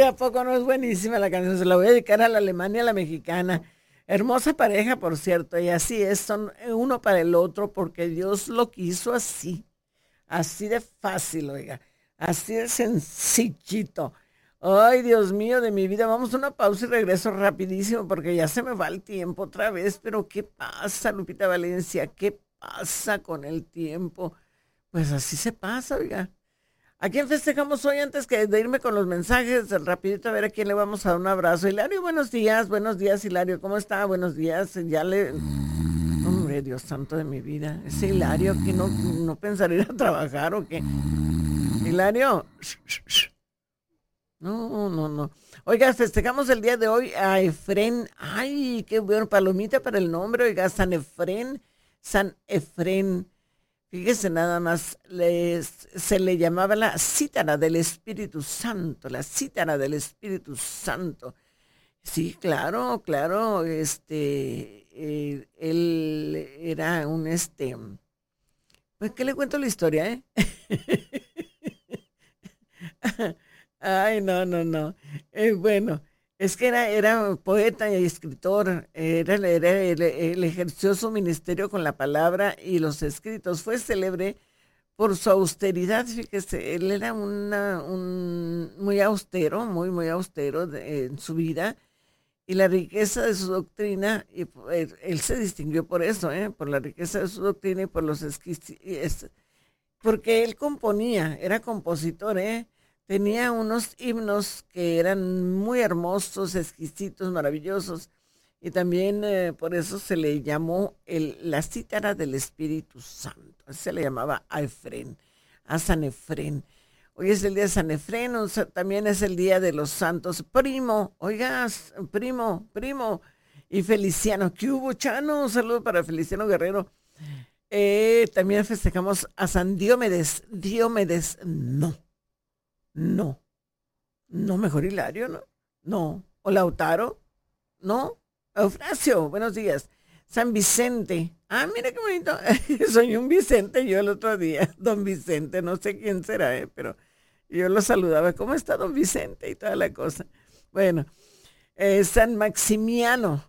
¿a poco no es buenísima la canción? Se la voy a dedicar a la alemana y a la mexicana. Hermosa pareja, por cierto, y así es, son uno para el otro porque Dios lo quiso así de fácil, oiga, así de sencillito. Ay, Dios mío de mi vida, vamos a una pausa y regreso rapidísimo porque ya se me va el tiempo otra vez, pero ¿qué pasa, Lupita Valencia? ¿Qué pasa con el tiempo? Pues así se pasa, oiga. ¿A quién festejamos hoy antes que de irme con los mensajes? Rapidito a ver a quién le vamos a dar un abrazo. Hilario, buenos días, Hilario, ¿cómo está? Buenos días, Hombre, Dios santo de mi vida, ese Hilario que no pensará ir a trabajar o qué. Hilario, no. Oiga, festejamos el día de hoy a Efrén. Ay, qué bueno, palomita para el nombre, oiga, San Efrén. Fíjese nada más, se le llamaba la cítara del Espíritu Santo, Sí, claro, él era pues, ¿qué le cuento la historia, Ay, no. Bueno, es que era poeta y escritor, él ejerció su ministerio con la palabra y los escritos. Fue célebre por su austeridad, fíjese, él era muy austero, muy austero en su vida y la riqueza de su doctrina, y él se distinguió por eso, por la riqueza de su doctrina y por los porque él componía, era compositor, tenía unos himnos que eran muy hermosos, exquisitos, maravillosos, y también por eso se le llamó la cítara del Espíritu Santo. Así se le llamaba a San Efrén. Hoy es el día de San Efrén, también es el día de los santos. Primo, y Feliciano. ¿Qué hubo, Chano? Un saludo para Feliciano Guerrero. También festejamos a San Diomedes. No, mejor Hilario, no. O Lautaro, no. Eufrasio, buenos días. San Vicente. Ah, mira qué bonito. Soy un Vicente yo el otro día. Don Vicente, no sé quién será, pero yo lo saludaba. ¿Cómo está don Vicente? Y toda la cosa. Bueno, San Maximiano.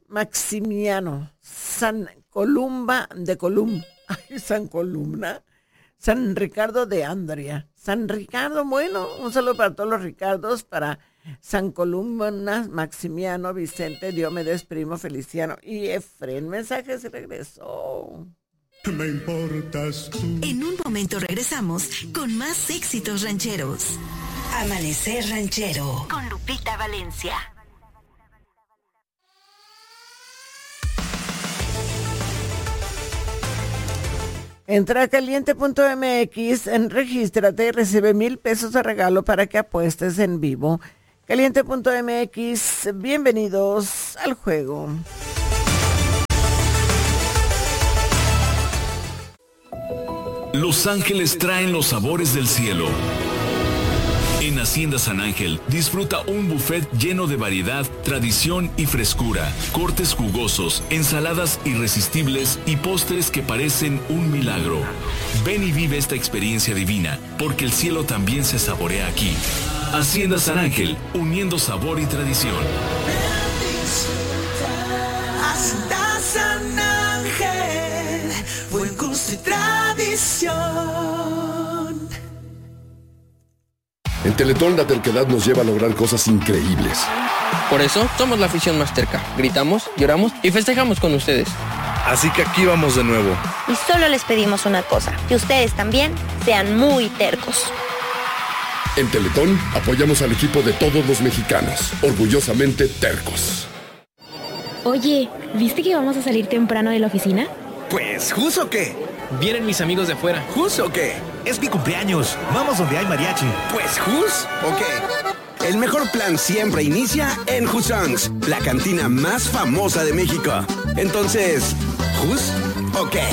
San Columba de Colum. Ay, San Columna. San Ricardo de Andria. San Ricardo, bueno, un saludo para todos los Ricardos, para San Columna, Maximiano, Vicente, Diomedes, Primo, Feliciano y Efrén. Mensajes y regreso. Me importas tú. En un momento regresamos con más éxitos rancheros. Amanecer Ranchero con Lupita Valencia. Entra a caliente.mx, regístrate y recibe 1,000 pesos de regalo para que apuestes en vivo. Caliente.mx, bienvenidos al juego. Los ángeles traen los sabores del cielo. En Hacienda San Ángel, disfruta un buffet lleno de variedad, tradición y frescura, cortes jugosos, ensaladas irresistibles y postres que parecen un milagro. Ven y vive esta experiencia divina, porque el cielo también se saborea aquí. Hacienda San Ángel, uniendo sabor y tradición. Hacienda San Ángel, buen gusto y tradición. En Teletón la terquedad nos lleva a lograr cosas increíbles. Por eso somos la afición más terca. Gritamos, lloramos y festejamos con ustedes. Así que aquí vamos de nuevo. Y solo les pedimos una cosa, que ustedes también sean muy tercos. En Teletón apoyamos al equipo de todos los mexicanos, orgullosamente tercos. Oye, ¿viste que vamos a salir temprano de la oficina? Pues, ¿jus o qué? Vienen mis amigos de afuera. ¿Jus o qué? Es mi cumpleaños. Vamos donde hay mariachi. Pues, ¿jus o qué? El mejor plan siempre inicia en Husongs, la cantina más famosa de México. Entonces, ¿jus o qué?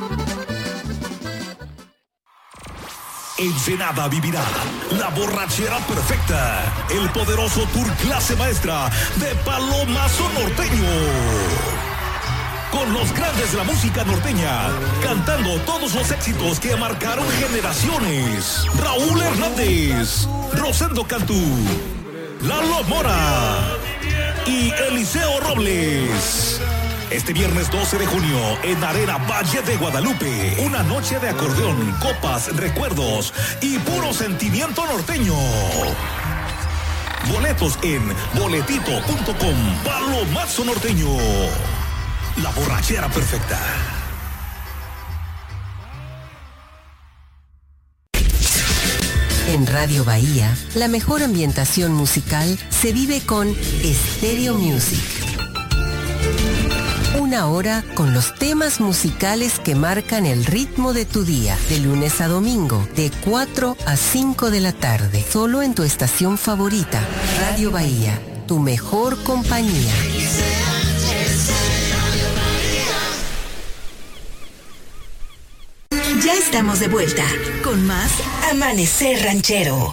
Ensenada vivirá la borrachera perfecta. El poderoso tour clase maestra de Palomazo Norteño. Con los grandes de la música norteña, cantando todos los éxitos que marcaron generaciones. Raúl Hernández, Rosendo Cantú, Lalo Mora y Eliseo Robles. Este viernes 12 de junio en Arena Valle de Guadalupe. Una noche de acordeón, copas, recuerdos y puro sentimiento norteño. Boletos en boletito.com. Palomazo Norteño. La borrachera perfecta. En Radio Bahía, la mejor ambientación musical se vive con Stereo Music. Una hora con los temas musicales que marcan el ritmo de tu día, de lunes a domingo, de 4 a 5 de la tarde, solo en tu estación favorita, Radio Bahía, tu mejor compañía. Ya estamos de vuelta con más Amanecer Ranchero.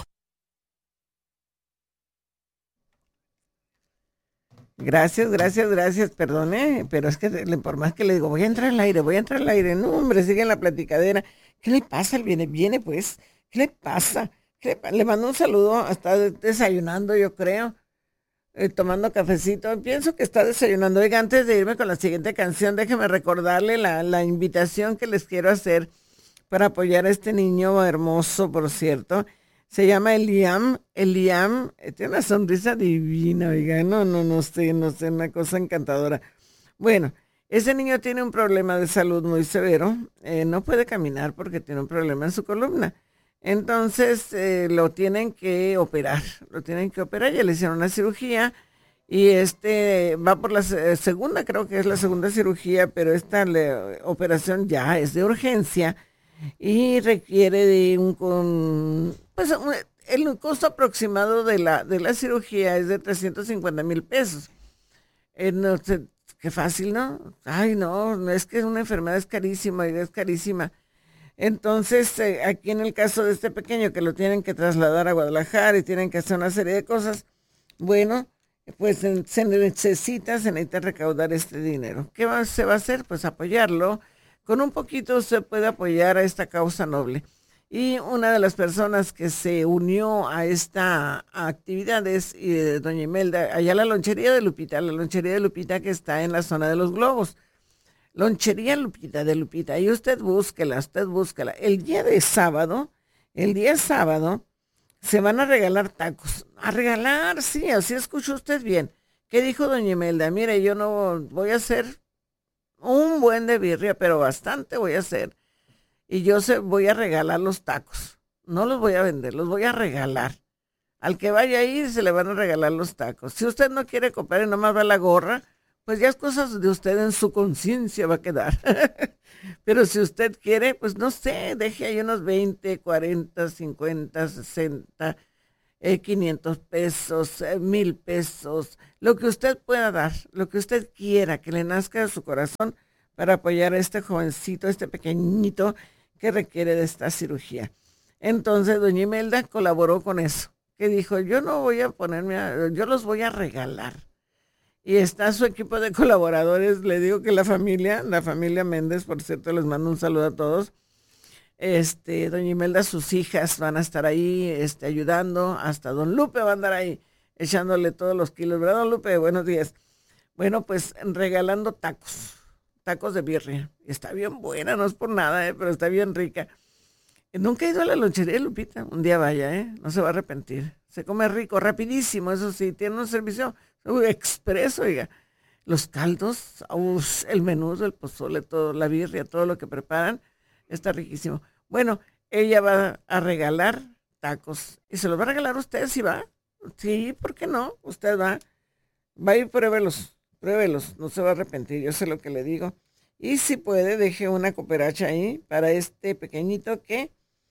Gracias, perdone, pero es que por más que le digo, voy a entrar al aire, no, hombre, sigue en la platicadera. ¿Qué le pasa? Viene pues, ¿qué le pasa? Le mando un saludo, está desayunando, yo creo, tomando cafecito, pienso que está desayunando. Oiga, antes de irme con la siguiente canción, déjeme recordarle la invitación que les quiero hacer para apoyar a este niño hermoso, por cierto. Se llama Eliam, tiene una sonrisa divina, oiga, no sé, una cosa encantadora. Bueno, ese niño tiene un problema de salud muy severo, no puede caminar porque tiene un problema en su columna. Entonces lo tienen que operar, ya le hicieron una cirugía y va por la segunda, creo que es la segunda cirugía, pero esta operación ya es de urgencia y requiere de el costo aproximado de la cirugía es de 350,000 pesos. No sé, qué fácil, ¿no? Ay, no, es que una enfermedad es carísima. Entonces, aquí en el caso de este pequeño que lo tienen que trasladar a Guadalajara y tienen que hacer una serie de cosas, bueno, pues se necesita recaudar este dinero. ¿Qué se va a hacer? Pues apoyarlo. Con un poquito se puede apoyar a esta causa noble. Y una de las personas que se unió a esta actividad es doña Imelda, allá la lonchería de Lupita que está en la zona de los globos. Lonchería de Lupita, y usted búsquela. El día sábado, se van a regalar tacos. A regalar, sí, así escuchó usted bien. ¿Qué dijo doña Imelda? Mire, yo no voy a hacer un buen de birria, pero bastante voy a hacer. Y yo voy a regalar los tacos. No los voy a vender, los voy a regalar. Al que vaya ahí se le van a regalar los tacos. Si usted no quiere comprar y nomás va la gorra, pues ya es cosas de usted, en su conciencia va a quedar. Pero si usted quiere, pues no sé, deje ahí unos 20, 40, 50, 60, 500 pesos, 1,000 pesos, lo que usted pueda dar, lo que usted quiera, que le nazca de su corazón para apoyar a este jovencito, este pequeñito que requiere de esta cirugía. Entonces, doña Imelda colaboró con eso, que dijo, yo no voy a yo los voy a regalar. Y está su equipo de colaboradores, le digo que la familia Méndez, por cierto, les mando un saludo a todos. Doña Imelda, sus hijas van a estar ahí, ayudando, hasta don Lupe va a andar ahí, echándole todos los kilos, ¿verdad, don Lupe? Buenos días. Bueno, pues regalando tacos de birria. Está bien buena, no es por nada, pero está bien rica. Nunca he ido a la lonchería de Lupita, un día vaya, no se va a arrepentir. Se come rico, rapidísimo, eso sí, tiene un servicio expreso, oiga. Los caldos, el menudo, el pozole, todo, la birria, todo lo que preparan, está riquísimo. Bueno, ella va a regalar tacos. ¿Y se los va a regalar a usted si va? Sí, ¿por qué no? Usted va y pruébelos, no se va a arrepentir, yo sé lo que le digo. Y si puede, deje una cooperacha ahí para este pequeñito que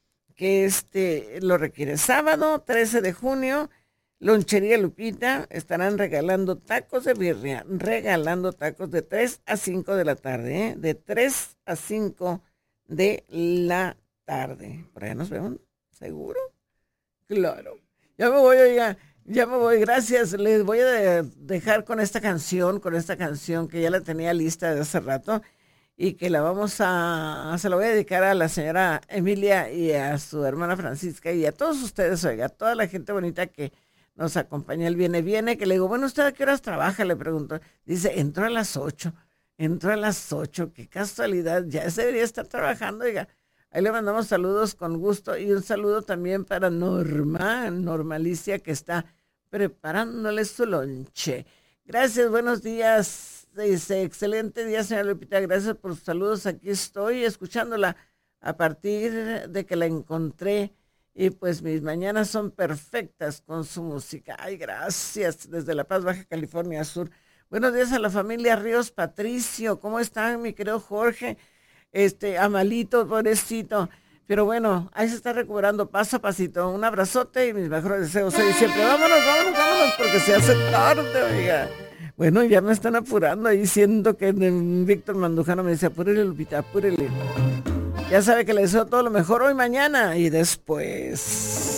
lo requiere. Sábado 13 de junio, Lonchería Lupita, estarán regalando tacos de birria, de 3 a 5 de la tarde, de 3 a 5 de la tarde. Por allá nos vemos, ¿seguro? Claro. Ya me voy, oiga, gracias. Les voy a dejar con esta canción que ya la tenía lista de hace rato y que se la voy a dedicar a la señora Emilia y a su hermana Francisca y a todos ustedes, oiga, a toda la gente bonita que nos acompaña. Él viene, que le digo, bueno, ¿usted a qué horas trabaja? Le pregunto. Dice, entró a las 8, qué casualidad, ya se debería estar trabajando, oiga. Ahí le mandamos saludos con gusto y un saludo también para Normalicia, que está preparándole su lonche. Gracias, buenos días. Dice, excelente día, señora Lupita, gracias por sus saludos. Aquí estoy escuchándola a partir de que la encontré y pues mis mañanas son perfectas con su música. Ay, gracias, desde La Paz, Baja California Sur. Buenos días a la familia Ríos Patricio, ¿cómo están, mi querido Jorge? Amalito, pobrecito, pero bueno, ahí se está recuperando paso a pasito. Un abrazote y mis mejores deseos hoy y siempre. Vámonos, porque se hace tarde, oiga. Bueno, ya me están apurando ahí, siento que Víctor Mandujano me dice, apúrele, Lupita, apúrele. Ya sabe que le deseo todo lo mejor hoy, mañana y después.